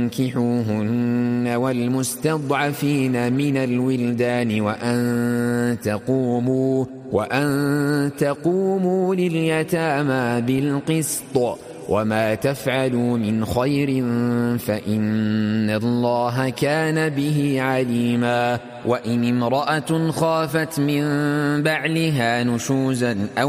فانكحوهن والمستضعفين من الولدان وأن تقوموا لليتامى بالقسط وما تفعلوا من خير فإن الله كان به عليما. وإن امرأة خافت من بعلها نشوزا أو